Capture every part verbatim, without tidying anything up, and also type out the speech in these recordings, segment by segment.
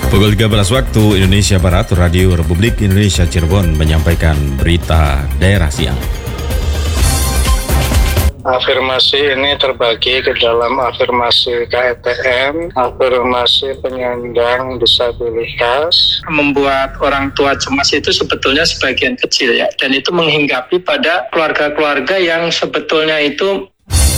Pukul tiga belas waktu Indonesia Barat, Radio Republik Indonesia Cirebon menyampaikan berita daerah siang. Afirmasi ini terbagi ke dalam afirmasi K E T M, afirmasi penyandang disabilitas. Membuat orang tua cemas itu sebetulnya sebagian kecil ya, dan itu menghinggapi pada keluarga-keluarga yang sebetulnya itu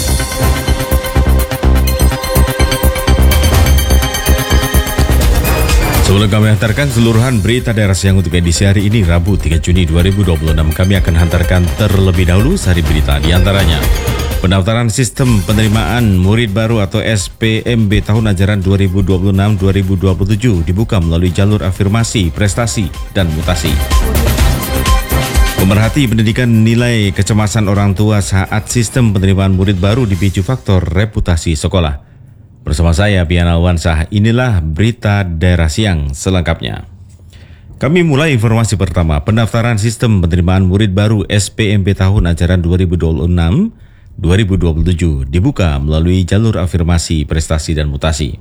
Sebelum kami hantarkan seluruhan berita daerah siang untuk edisi hari ini, Rabu tiga Juni dua ribu dua puluh enam, kami akan hantarkan terlebih dahulu sari berita di antaranya. Pendaftaran sistem penerimaan murid baru atau S P M B tahun ajaran dua ribu dua puluh enam dua ribu dua puluh tujuh dibuka melalui jalur afirmasi, prestasi, dan mutasi. Pemerhati pendidikan nilai kecemasan orang tua saat sistem penerimaan murid baru dipicu faktor reputasi sekolah. Bersama saya, Pian Alwansah, inilah berita daerah siang selengkapnya. Kami mulai informasi pertama. Pendaftaran sistem penerimaan murid baru S P M B tahun ajaran dua ribu dua puluh enam dua ribu dua puluh tujuh dibuka melalui jalur afirmasi, prestasi, dan mutasi.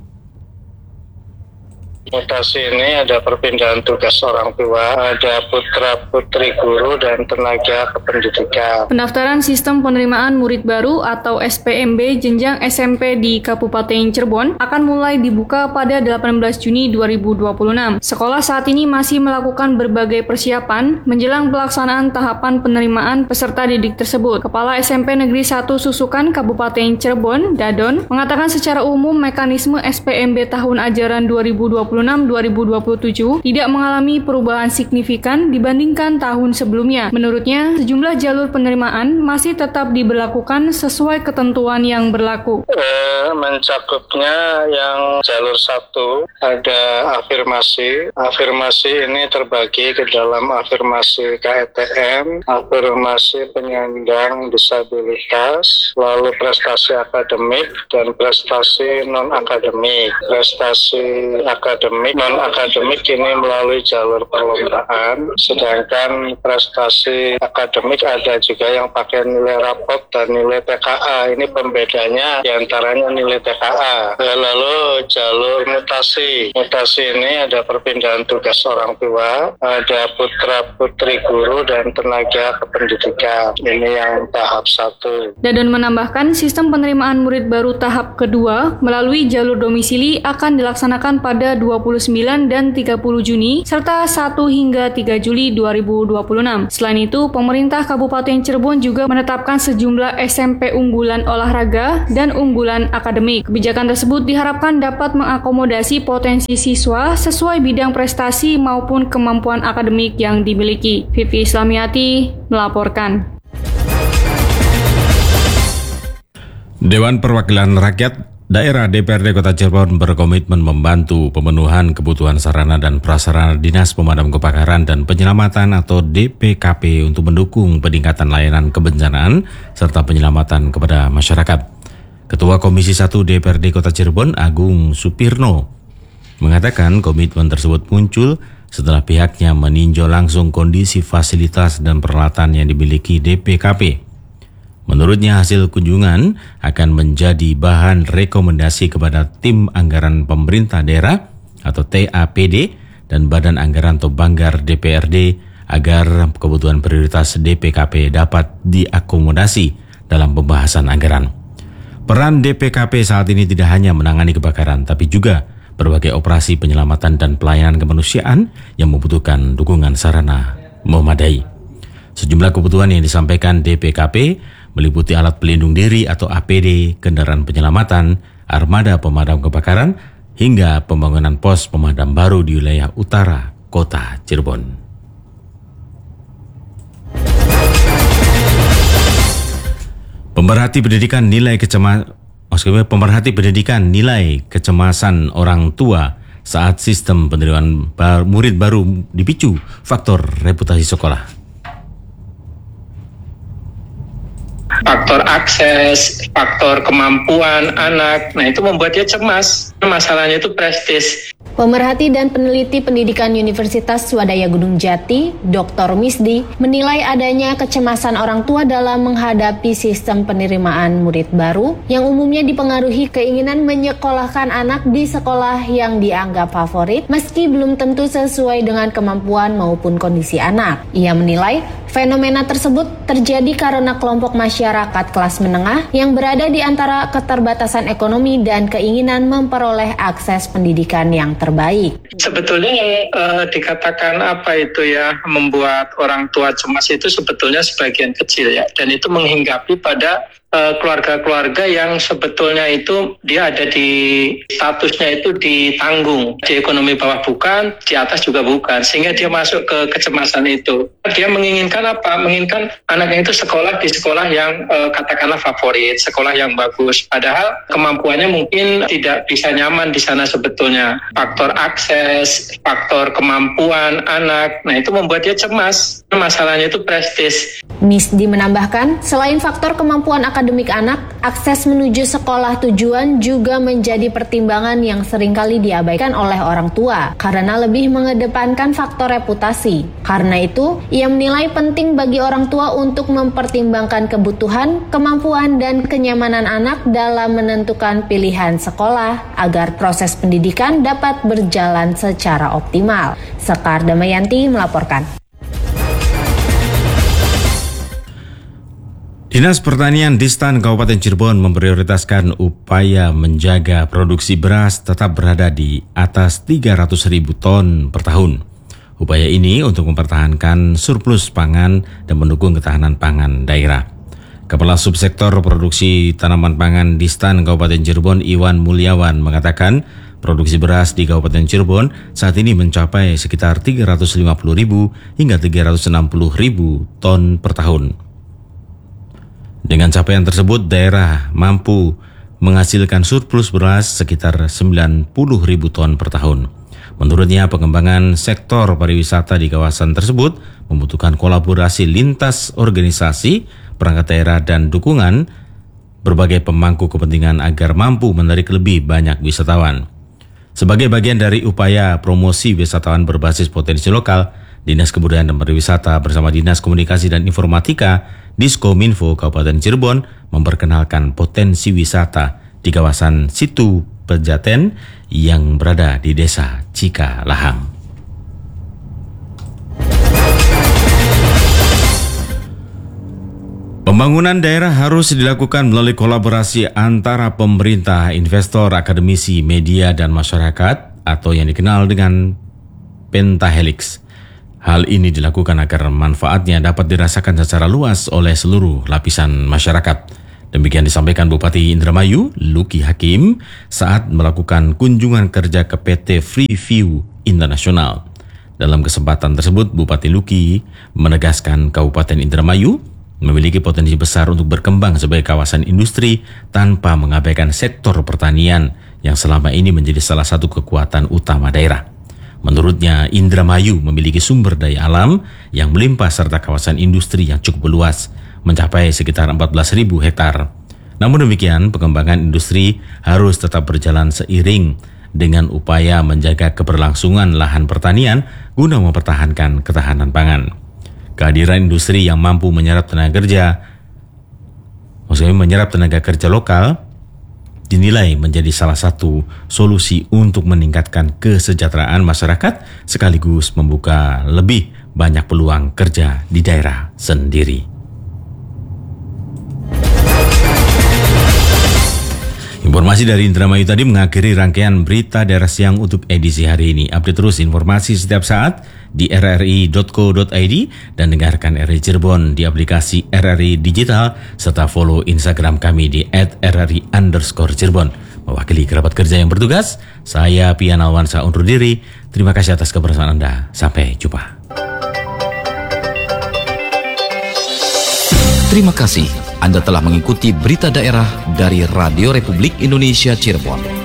Mutasi ini ada perpindahan tugas orang tua, ada putra-putri guru, dan tenaga kependidikan. Pendaftaran sistem penerimaan murid baru atau S P M B jenjang S M P di Kabupaten Cirebon akan mulai dibuka pada delapan belas Juni dua ribu dua puluh enam. Sekolah saat ini masih melakukan berbagai persiapan menjelang pelaksanaan tahapan penerimaan peserta didik tersebut. Kepala S M P Negeri satu Susukan Kabupaten Cirebon, Dadon, mengatakan secara umum mekanisme S P M B tahun ajaran dua ribu dua puluh enam dua ribu dua puluh tujuh tidak mengalami perubahan signifikan dibandingkan tahun sebelumnya. Menurutnya, sejumlah jalur penerimaan masih tetap diberlakukan sesuai ketentuan yang berlaku. Eh, mencakupnya yang jalur satu ada afirmasi. Afirmasi ini terbagi ke dalam afirmasi K E T M, afirmasi penyandang disabilitas, lalu prestasi akademik, dan prestasi non-akademik. Prestasi akademik non-akademik ini melalui jalur perlombaan, sedangkan prestasi akademik ada juga yang pakai nilai rapot dan nilai T K A. Ini pembedanya diantaranya nilai T K A. Lalu jalur mutasi. Mutasi ini ada perpindahan tugas orang tua, ada putra-putri guru, dan tenaga kependidikan. Ini yang tahap satu. Dadon menambahkan sistem penerimaan murid baru tahap kedua melalui jalur domisili akan dilaksanakan pada dua puluh sembilan dan tiga puluh Juni serta satu hingga tiga Juli dua ribu dua puluh enam. Selain itu, pemerintah Kabupaten Cirebon juga menetapkan sejumlah S M P unggulan olahraga dan unggulan akademik. Kebijakan tersebut diharapkan dapat mengakomodasi potensi siswa sesuai bidang prestasi maupun kemampuan akademik yang dimiliki. Vivi Islamiati melaporkan. Dewan Perwakilan Rakyat Daerah D P R D Kota Cirebon berkomitmen membantu pemenuhan kebutuhan sarana dan prasarana Dinas Pemadam Kebakaran dan Penyelamatan atau D P K P untuk mendukung peningkatan layanan kebencanaan serta penyelamatan kepada masyarakat. Ketua Komisi satu D P R D Kota Cirebon, Agung Supirno, mengatakan komitmen tersebut muncul setelah pihaknya meninjau langsung kondisi fasilitas dan peralatan yang dimiliki D P K P. Menurutnya, hasil kunjungan akan menjadi bahan rekomendasi kepada tim anggaran pemerintah daerah atau T A P D dan Badan Anggaran atau Banggar D P R D agar kebutuhan prioritas D P K P dapat diakomodasi dalam pembahasan anggaran. Peran D P K P saat ini tidak hanya menangani kebakaran, tapi juga berbagai operasi penyelamatan dan pelayanan kemanusiaan yang membutuhkan dukungan sarana memadai. Sejumlah kebutuhan yang disampaikan D P K P meliputi alat pelindung diri atau A P D, kendaraan penyelamatan, armada pemadam kebakaran, hingga pembangunan pos pemadam baru di wilayah utara Kota Cirebon. Pemerhati pendidikan nilai kecemasan pemerhati pendidikan nilai kecemasan orang tua saat sistem penerimaan bar, murid baru dipicu faktor reputasi sekolah. Faktor akses, faktor kemampuan anak, nah itu membuat dia cemas. Masalahnya itu prestis. Pemerhati dan peneliti pendidikan Universitas Swadaya Gunung Jati, Doktor Misdi, menilai adanya kecemasan orang tua dalam menghadapi sistem penerimaan murid baru yang umumnya dipengaruhi keinginan menyekolahkan anak di sekolah yang dianggap favorit meski belum tentu sesuai dengan kemampuan maupun kondisi anak. Ia menilai fenomena tersebut terjadi karena kelompok masyarakat kelas menengah yang berada di antara keterbatasan ekonomi dan keinginan memperoleh akses pendidikan yang terbaik. Sebetulnya yang uh, dikatakan apa itu ya membuat orang tua cemas itu sebetulnya sebagian kecil ya, dan itu menghinggapi pada uh, keluarga-keluarga yang sebetulnya itu dia ada di statusnya itu ditanggung, di ekonomi bawah bukan, di atas juga bukan, sehingga dia masuk ke kecemasan itu. Dia menginginkan apa? Menginginkan anaknya itu sekolah di sekolah yang uh, katakanlah favorit, sekolah yang bagus, padahal kemampuannya mungkin tidak bisa nyaman di sana sebetulnya. Faktor akses, faktor kemampuan anak, nah itu membuat dia cemas. Masalahnya itu prestis. Misdi menambahkan, selain faktor kemampuan akademik anak, akses menuju sekolah tujuan juga menjadi pertimbangan yang seringkali diabaikan oleh orang tua karena lebih mengedepankan faktor reputasi. Karena itu, ia menilai penting bagi orang tua untuk mempertimbangkan kebutuhan, kemampuan, dan kenyamanan anak dalam menentukan pilihan sekolah agar proses pendidikan dapat berjalan secara optimal. Sekar Damayanti melaporkan. Dinas Pertanian Distan Kabupaten Cirebon memprioritaskan upaya menjaga produksi beras tetap berada di atas tiga ratus ribu ton per tahun. Upaya ini untuk mempertahankan surplus pangan dan mendukung ketahanan pangan daerah. Kepala Subsektor Produksi Tanaman Pangan Distan Kabupaten Cirebon Iwan Mulyawan mengatakan produksi beras di Kabupaten Cirebon saat ini mencapai sekitar tiga ratus lima puluh ribu hingga tiga ratus enam puluh ribu ton per tahun. Dengan capaian tersebut, daerah mampu menghasilkan surplus beras sekitar sembilan puluh ribu ton per tahun. Menurutnya, pengembangan sektor pariwisata di kawasan tersebut membutuhkan kolaborasi lintas organisasi, perangkat daerah, dan dukungan berbagai pemangku kepentingan agar mampu menarik lebih banyak wisatawan. Sebagai bagian dari upaya promosi wisatawan berbasis potensi lokal, Dinas Kebudayaan dan Pariwisata bersama Dinas Komunikasi dan Informatika Diskominfo Kabupaten Cirebon memperkenalkan potensi wisata di kawasan Situ Pejaten yang berada di Desa Cikalahang. Pembangunan daerah harus dilakukan melalui kolaborasi antara pemerintah, investor, akademisi, media, dan masyarakat atau yang dikenal dengan pentahelix. Hal ini dilakukan agar manfaatnya dapat dirasakan secara luas oleh seluruh lapisan masyarakat. Demikian disampaikan Bupati Indramayu, Luki Hakim, saat melakukan kunjungan kerja ke P T Freeview International. Dalam kesempatan tersebut, Bupati Luki menegaskan Kabupaten Indramayu memiliki potensi besar untuk berkembang sebagai kawasan industri tanpa mengabaikan sektor pertanian yang selama ini menjadi salah satu kekuatan utama daerah. Menurutnya, Indramayu memiliki sumber daya alam yang melimpah serta kawasan industri yang cukup luas, mencapai sekitar empat belas ribu hektar. Namun demikian, pengembangan industri harus tetap berjalan seiring dengan upaya menjaga keberlangsungan lahan pertanian guna mempertahankan ketahanan pangan. Kehadiran industri yang mampu menyerap tenaga kerja, maksudnya menyerap tenaga kerja lokal, dinilai menjadi salah satu solusi untuk meningkatkan kesejahteraan masyarakat sekaligus membuka lebih banyak peluang kerja di daerah sendiri. Informasi dari Indramayu tadi mengakhiri rangkaian berita daerah siang untuk edisi hari ini. Update terus informasi setiap saat di r r i dot co dot i d dan dengarkan R R I Cirebon di aplikasi R R I Digital serta follow Instagram kami di at r r i underscore Cirebon. Mewakili kerabat kerja yang bertugas, saya Pian Alwansa undur diri. Terima kasih atas kebersamaan Anda. Sampai jumpa. Terima kasih Anda telah mengikuti berita daerah dari Radio Republik Indonesia Cirebon.